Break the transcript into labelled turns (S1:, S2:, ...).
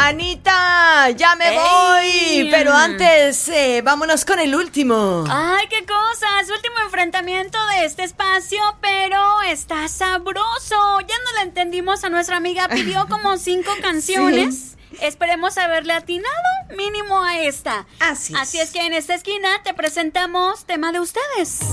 S1: Anita, ya me voy. Pero antes, vámonos con el último.
S2: Ay, qué cosas. Último enfrentamiento de este espacio, pero está sabroso. Ya no le entendimos a nuestra amiga. Pidió como 5 canciones. Sí. Esperemos haberle atinado mínimo a esta.
S1: Así
S2: es que en esta esquina te presentamos tema de ustedes.